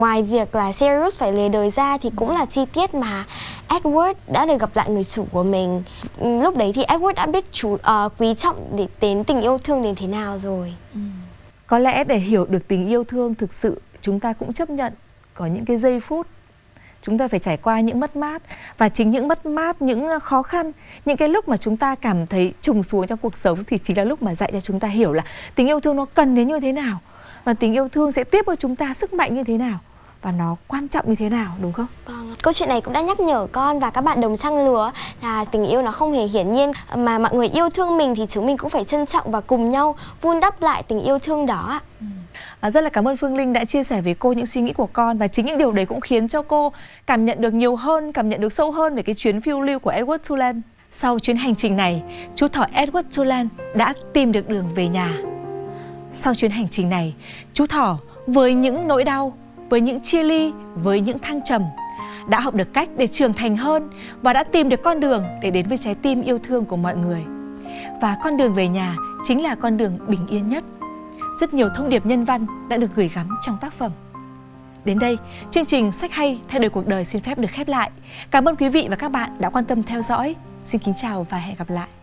Ngoài việc là Sirius phải lìa đời ra thì cũng là chi tiết mà Edward đã được gặp lại người chủ của mình. Lúc đấy thì Edward đã biết quý trọng đến tình yêu thương đến thế nào rồi. Có lẽ để hiểu được tình yêu thương thực sự, chúng ta cũng chấp nhận có những cái giây phút chúng ta phải trải qua những mất mát. Và chính những mất mát, những khó khăn, những cái lúc mà chúng ta cảm thấy trùng xuống trong cuộc sống thì chính là lúc mà dạy cho chúng ta hiểu là tình yêu thương nó cần đến như thế nào, và tình yêu thương sẽ tiếp cho chúng ta sức mạnh như thế nào, và nó quan trọng như thế nào, đúng không? Vâng, câu chuyện này cũng đã nhắc nhở con và các bạn đồng trang lứa là tình yêu nó không hề hiển nhiên, mà mọi người yêu thương mình thì chúng mình cũng phải trân trọng và cùng nhau vun đắp lại tình yêu thương đó ạ. Rất là cảm ơn Phương Linh đã chia sẻ với cô những suy nghĩ của con, và chính những điều đấy cũng khiến cho cô cảm nhận được nhiều hơn, cảm nhận được sâu hơn về cái chuyến phiêu lưu của Edward Cullen. Sau chuyến hành trình này, chú thỏ Edward Cullen đã tìm được đường về nhà. Sau chuyến hành trình này, chú thỏ với những nỗi đau, với những chia ly, với những thăng trầm, đã học được cách để trưởng thành hơn và đã tìm được con đường để đến với trái tim yêu thương của mọi người. Và con đường về nhà chính là con đường bình yên nhất. Rất nhiều thông điệp nhân văn đã được gửi gắm trong tác phẩm. Đến đây, chương trình Sách hay thay đổi cuộc đời xin phép được khép lại. Cảm ơn quý vị và các bạn đã quan tâm theo dõi. Xin kính chào và hẹn gặp lại.